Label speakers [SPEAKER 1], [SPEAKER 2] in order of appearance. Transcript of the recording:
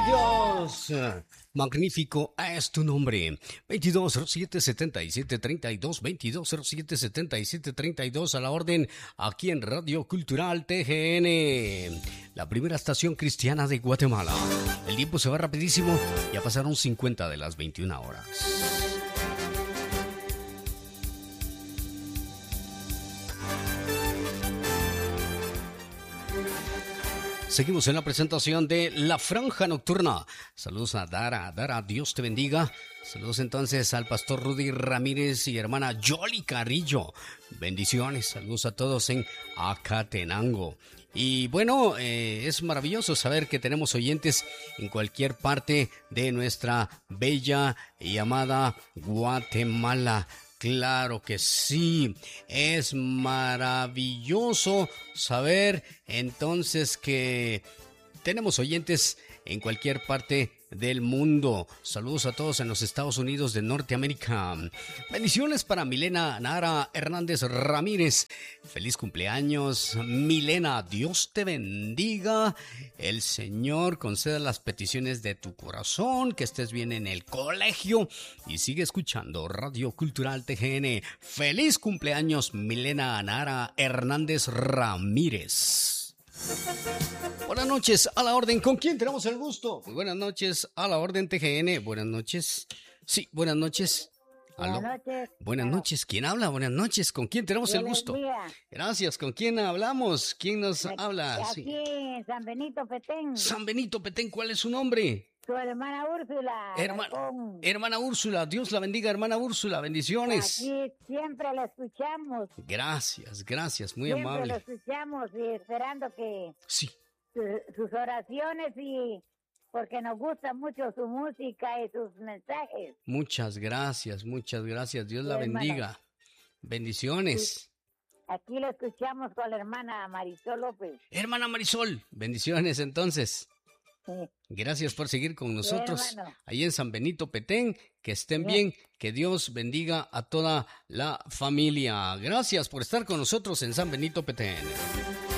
[SPEAKER 1] Dios. Magnífico es tu nombre. 2207-7732, 2207-7732 a la orden aquí en Radio Cultural TGN, la primera estación cristiana de Guatemala. El tiempo se va rapidísimo, ya pasaron 50 de las 21 horas. Seguimos en la presentación de La Franja Nocturna. Saludos a Dara. Dara, Dios te bendiga. Saludos entonces al pastor Rudy Ramírez y hermana Yoli Carrillo. Bendiciones. Saludos a todos en Acatenango. Y bueno, es maravilloso saber que tenemos oyentes en cualquier parte de nuestra bella y amada Guatemala. Claro que sí, es maravilloso saber entonces que tenemos oyentes en cualquier parte del mundo. Saludos a todos en los Estados Unidos de Norteamérica. Bendiciones para Milena Nara Hernández Ramírez. Feliz cumpleaños, Milena. Dios te bendiga. El Señor conceda las peticiones de tu corazón. Que estés bien en el colegio. Y sigue escuchando Radio Cultural TGN. Feliz cumpleaños, Milena Nara Hernández Ramírez. Buenas noches, a la orden. ¿Con quién tenemos el gusto? Muy buenas noches, a la orden TGN. Buenas noches. Sí, buenas noches. ¿Aló?
[SPEAKER 2] Buenas noches.
[SPEAKER 1] Buenas noches. ¿Quién habla? Buenas noches. ¿Con quién tenemos el gusto? Gracias. ¿Con quién hablamos? ¿Quién nos habla?
[SPEAKER 2] Aquí
[SPEAKER 1] Sí.
[SPEAKER 2] en San Benito Petén.
[SPEAKER 1] San Benito Petén, ¿cuál es su nombre?
[SPEAKER 2] Su hermana Úrsula.
[SPEAKER 1] Hermana Úrsula, Dios la bendiga, hermana Úrsula, bendiciones.
[SPEAKER 2] Aquí siempre la escuchamos.
[SPEAKER 1] Gracias, muy
[SPEAKER 2] siempre
[SPEAKER 1] amable.
[SPEAKER 2] Siempre la escuchamos y esperando que
[SPEAKER 1] sí.
[SPEAKER 2] sus oraciones y porque nos gusta mucho su música y sus mensajes.
[SPEAKER 1] Muchas gracias, Dios la bendiga. Bendiciones.
[SPEAKER 2] Sí. Aquí lo escuchamos con la hermana Marisol López.
[SPEAKER 1] Hermana Marisol, bendiciones entonces.
[SPEAKER 2] Sí.
[SPEAKER 1] Gracias por seguir con nosotros ahí en San Benito Petén. Que estén bien, que Dios bendiga a toda la familia. Gracias por estar con nosotros en San Benito Petén.